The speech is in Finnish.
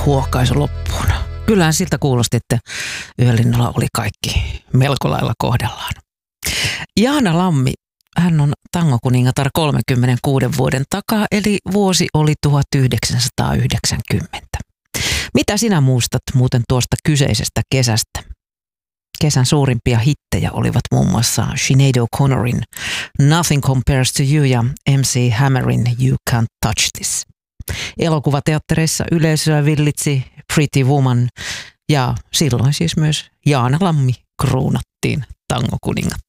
huohkaisu loppuun. Kyllähän siltä kuulosti, että Yölinnalla oli kaikki melko lailla kohdallaan. Jaana Lammi, hän on tangokuningatar 36 vuoden takaa, eli vuosi oli 1990. Mitä sinä muistat muuten tuosta kyseisestä kesästä? Kesän suurimpia hittejä olivat muun muassa Sinead O'Connorin Nothing Compares to You ja MC Hammerin You Can't Touch This. Elokuvateattereissa yleisöä villitsi Pretty Woman ja silloin siis myös Jaana Lammi kruunattiin tangokuningattaraksi.